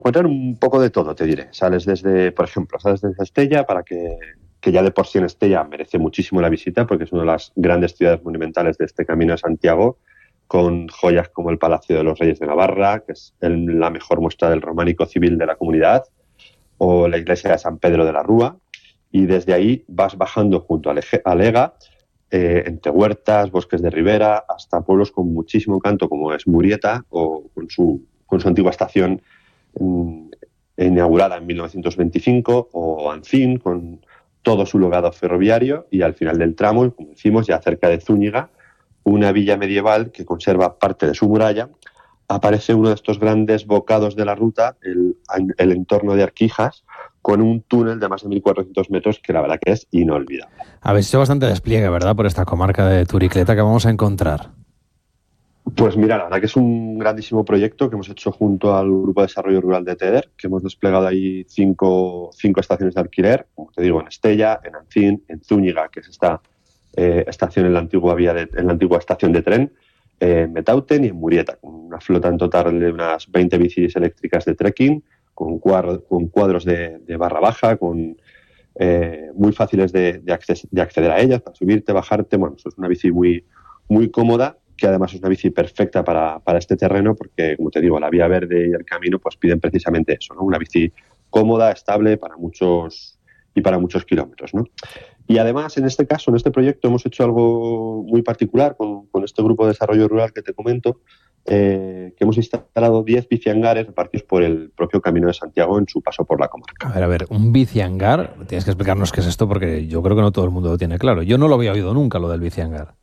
Encuentran un poco de todo, te diré. Por ejemplo, sales desde Estella, que ya de por sí en Estella merece muchísimo la visita, porque es una de las grandes ciudades monumentales de este Camino de Santiago, con joyas como el Palacio de los Reyes de Navarra, que es la mejor muestra del románico civil de la comunidad, o la iglesia de San Pedro de la Rúa, y desde ahí vas bajando junto a Lega, entre huertas, bosques de ribera, hasta pueblos con muchísimo canto, como es Murieta, o con su antigua estación inaugurada en 1925, o Ancín, con todo su legado ferroviario, y al final del tramo, como decimos, ya cerca de Zúñiga, una villa medieval que conserva parte de su muralla. Aparece uno de estos grandes bocados de la ruta, el entorno de Arquijas, con un túnel de más de 1.400 metros que la verdad que es inolvidable. Habéis hecho bastante despliegue, ¿verdad?, por esta comarca de Turicleta que vamos a encontrar. Pues mira, la verdad que es un grandísimo proyecto que hemos hecho junto al Grupo de Desarrollo Rural de TEDER, que hemos desplegado ahí cinco estaciones de alquiler, como te digo, en Estella, en Ancín, en Zúñiga, que es esta estación en la antigua estación de tren, en Metauten y en Murieta, con una flota en total de unas 20 bicis eléctricas de trekking, con cuadros de barra baja, muy fáciles de acceder a ellas, para subirte, bajarte. Bueno, eso es una bici muy, muy cómoda, que además es una bici perfecta para este terreno, porque, como te digo, la vía verde y el camino pues piden precisamente eso, ¿no? Una bici cómoda, estable para muchos kilómetros, ¿no? Y además, en este caso, en este proyecto, hemos hecho algo muy particular con este grupo de desarrollo rural que te comento, que hemos instalado 10 bicihangares repartidos por el propio Camino de Santiago en su paso por la comarca. A ver, un bicihangar, tienes que explicarnos qué es esto, porque yo creo que no todo el mundo lo tiene claro. Yo no lo había oído nunca, lo del bicihangar.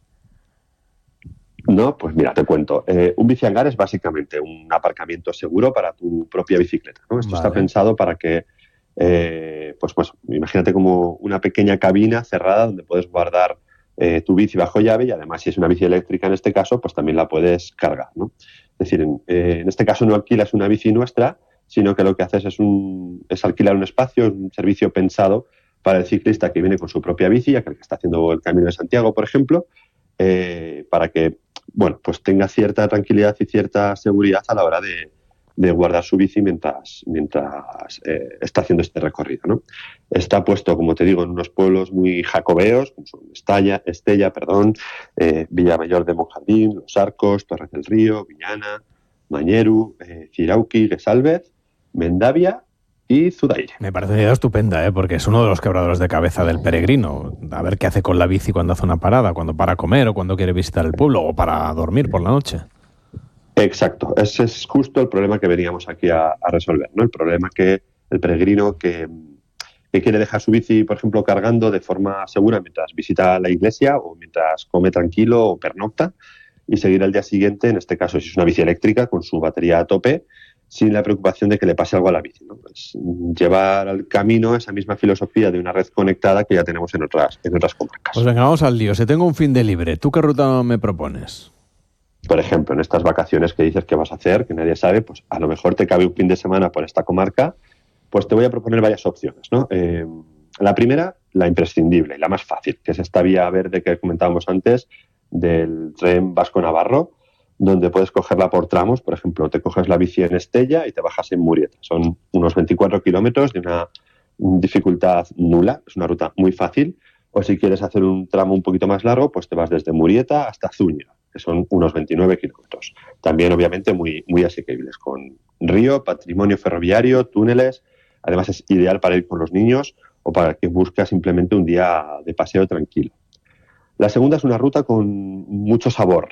No, pues mira, te cuento. Un bicihangar es básicamente un aparcamiento seguro para tu propia bicicleta, ¿no? Esto está pensado para que, pues imagínate como una pequeña cabina cerrada donde puedes guardar tu bici bajo llave, y además, si es una bici eléctrica en este caso, pues también la puedes cargar, ¿no? Es decir, en este caso no alquilas una bici nuestra, sino que lo que haces es alquilar un espacio, un servicio pensado para el ciclista que viene con su propia bici, aquel que está haciendo el Camino de Santiago, por ejemplo, para que pues tenga cierta tranquilidad y cierta seguridad a la hora de guardar su bici mientras está haciendo este recorrido, ¿no? Está puesto, como te digo, en unos pueblos muy jacobeos, como son Estella, Villamayor de Monjardín, Los Arcos, Torres del Río, Villana, Mañeru, Cirauqui, Guesalvez, Mendavia y Zudaire. Me parece una idea estupenda, porque es uno de los quebradores de cabeza del peregrino. A ver qué hace con la bici cuando hace una parada, cuando para comer o cuando quiere visitar el pueblo o para dormir por la noche. Exacto, ese es justo el problema que veníamos aquí a resolver, ¿no? El problema que el peregrino que quiere dejar su bici, por ejemplo, cargando de forma segura mientras visita la iglesia o mientras come tranquilo o pernocta, y seguir al día siguiente, en este caso si es una bici eléctrica, con su batería a tope, sin la preocupación de que le pase algo a la bici, ¿no? Pues llevar al camino esa misma filosofía de una red conectada que ya tenemos en otras comarcas. Pues venga, vamos al lío. Si tengo un fin de libre, ¿tú qué ruta me propones? Por ejemplo, en estas vacaciones que dices que vas a hacer, que nadie sabe, pues a lo mejor te cabe un fin de semana por esta comarca, pues te voy a proponer varias opciones, ¿no? La primera, la imprescindible y la más fácil, que es esta vía verde que comentábamos antes del tren Vasco-Navarro, donde puedes cogerla por tramos. Por ejemplo, te coges la bici en Estella y te bajas en Murieta. Son unos 24 kilómetros de una dificultad nula, es una ruta muy fácil. O si quieres hacer un tramo un poquito más largo, pues te vas desde Murieta hasta Zúñiga, que son unos 29 kilómetros. También, obviamente, muy, muy asequibles, con río, patrimonio ferroviario, túneles. Además, es ideal para ir con los niños o para que busca simplemente un día de paseo tranquilo. La segunda es una ruta con mucho sabor,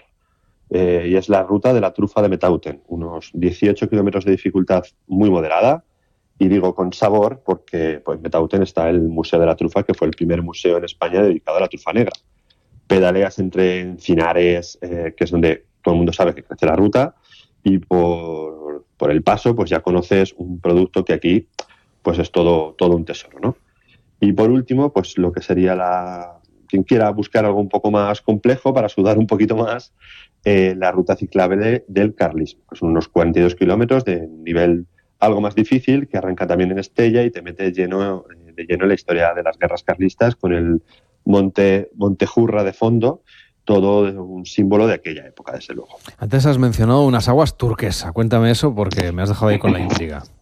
y es la ruta de la trufa de Metauten, unos 18 kilómetros de dificultad muy moderada. Y digo con sabor porque en Metauten está el Museo de la Trufa, que fue el primer museo en España dedicado a la trufa negra. Pedaleas entre encinares, que es donde todo el mundo sabe que crece la ruta, y por el paso pues ya conoces un producto que aquí pues es todo un tesoro, ¿no? Y por último, pues lo que sería quien quiera buscar algo un poco más complejo para sudar un poquito más, la ruta ciclable del Carlismo, que son unos 42 kilómetros de nivel algo más difícil, que arranca también en Estella y te mete de lleno en la historia de las guerras carlistas, con el Monte Jurra de fondo, todo un símbolo de aquella época, desde luego. Antes has mencionado unas aguas turquesas. Cuéntame eso porque me has dejado ahí con la intriga.